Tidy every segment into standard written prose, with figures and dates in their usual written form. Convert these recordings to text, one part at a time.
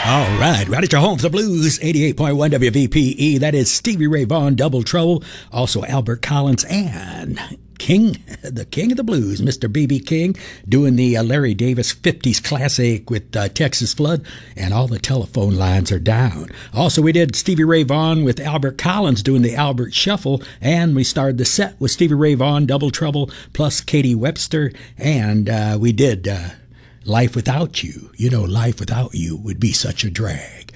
All right at your home for the blues, 88.1 WVPE. That is Stevie Ray Vaughan, Double Trouble. Also Albert Collins and the king of the blues, Mr. B.B. King, doing the Larry Davis 50s classic with Texas Flood, and all the telephone lines are down. Also, we did Stevie Ray Vaughan with Albert Collins doing the Albert Shuffle, and we started the set with Stevie Ray Vaughan, Double Trouble, plus Katie Webster, and we did Life Without You. You know, life without you would be such a drag.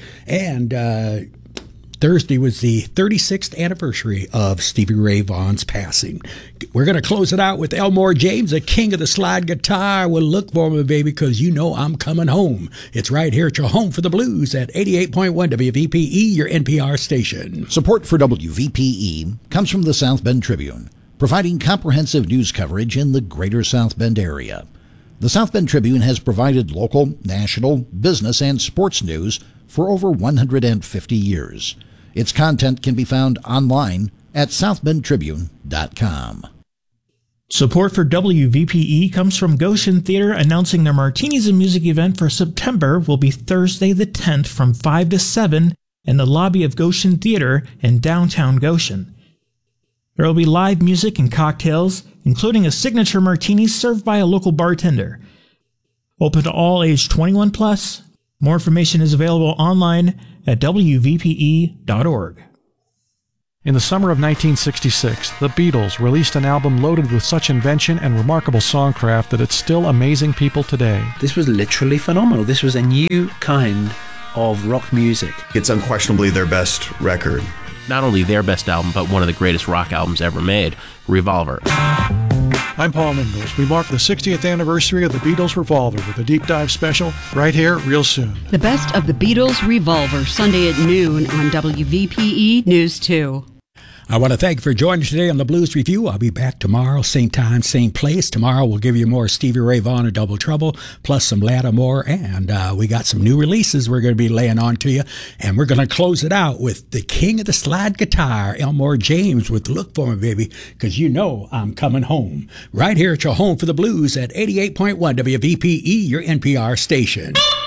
And Thursday was the 36th anniversary of Stevie Ray Vaughan's passing. We're going to close it out with Elmore James, the king of the slide guitar. Well, look for me, baby, because you know I'm coming home. It's right here at your home for the blues at 88.1 WVPE, your NPR station. Support for WVPE comes from the South Bend Tribune, providing comprehensive news coverage in the greater South Bend area. The South Bend Tribune has provided local, national, business, and sports news for over 150 years. Its content can be found online at southbendtribune.com. Support for WVPE comes from Goshen Theater, announcing their Martinis and Music event for September will be Thursday the 10th from 5 to 7 in the lobby of Goshen Theater in downtown Goshen. There will be live music and cocktails, including a signature martini served by a local bartender. Open to all age 21 plus. More information is available online at WVPE.org. In the summer of 1966, the Beatles released an album loaded with such invention and remarkable songcraft that it's still amazing people today. This was literally phenomenal. This was a new kind of rock music. It's unquestionably their best record. Not only their best album, but one of the greatest rock albums ever made, Revolver. I'm Paul Ingalls. We mark the 60th anniversary of the Beatles' Revolver with a deep dive special right here real soon. The best of the Beatles' Revolver, Sunday at noon on WVPE News 2. I want to thank you for joining us today on the Blues Review. I'll be back tomorrow, same time, same place. Tomorrow we'll give you more Stevie Ray Vaughan and Double Trouble, plus some Lattimore, and we got some new releases we're going to be laying on to you. And we're going to close it out with the king of the slide guitar, Elmore James, with Look For Me, Baby, because you know I'm coming home. Right here at your home for the blues at 88.1 WVPE, your NPR station.